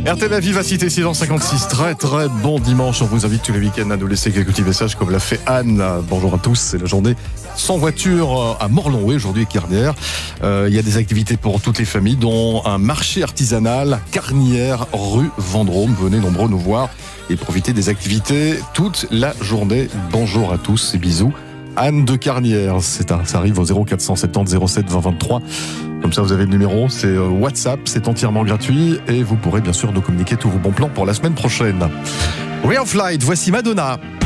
RTL Vivacité 6h56, très bon dimanche. On vous invite tous les week-ends à nous laisser quelques petits messages comme l'a fait Anne. Bonjour à tous, c'est la journée sans voiture à Morlon, aujourd'hui et Carnières. Il y a des activités pour toutes les familles, dont un marché artisanal, Carnières, rue Vendôme. Venez nombreux nous voir et profiter des activités toute la journée. Bonjour à tous et bisous. Anne de Carnières, ça arrive au 0470 07 20 23. Comme ça, vous avez le numéro, c'est WhatsApp, c'est entièrement gratuit et vous pourrez bien sûr nous communiquer tous vos bons plans pour la semaine prochaine. Ray of Light, voici Madonna.